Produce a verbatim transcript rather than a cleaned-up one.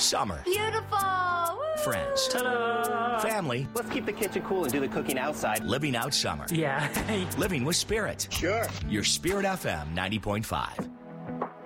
Summer. Beautiful. Woo! Friends. Ta-da! Family. Let's keep the kitchen cool and do the cooking outside. Living out summer. Yeah. Living with Spirit. Sure. Your Spirit F M ninety point five.